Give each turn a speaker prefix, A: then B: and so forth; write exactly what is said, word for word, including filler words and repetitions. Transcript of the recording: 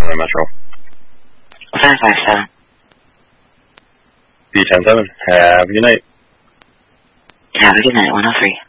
A: seven Metro.
B: five five seven.
A: B ten seven. Have a good night.
B: Have a good night, one oh three.